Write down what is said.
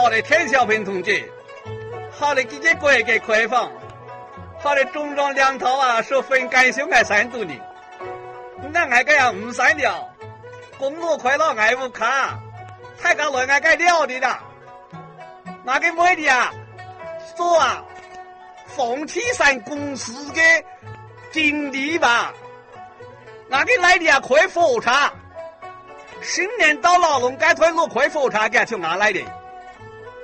好的田小平同志，好的这些国家开放，好的中壮两套啊，说分感谢爱3度的，那爱个样唔使了，公路快乐爱无卡，太高乱爱个了的啦，那个妹的啊，说啊，凤岐山公司的经理吧，那个来的啊开火车，新年到老龙该推路开火车给他从哪来的？